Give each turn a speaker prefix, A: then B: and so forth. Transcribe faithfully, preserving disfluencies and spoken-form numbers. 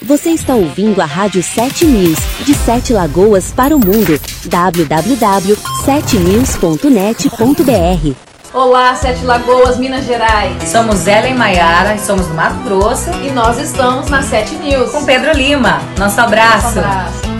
A: Você está ouvindo a Rádio sete News, de Sete Lagoas para o mundo. w w w ponto sete news ponto net ponto b r.
B: Olá, Sete Lagoas, Minas Gerais.
C: Somos Ellen Maiara e somos do Mato Grosso.
B: E nós estamos na Sete News.
C: Com Pedro Lima. Nosso abraço.
B: Nosso abraço.